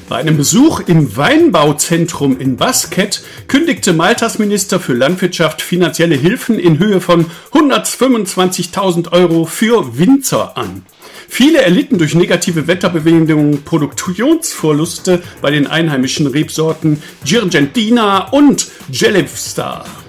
Bei einem Besuch im Weinbauzentrum in Basket kündigte Maltas Minister für Landwirtschaft finanzielle Hilfen in Höhe von 125.000 Euro für Winzer an. Viele erlitten durch negative Wetterbedingungen Produktionsverluste bei den einheimischen Rebsorten Girgendina und Gelevstar.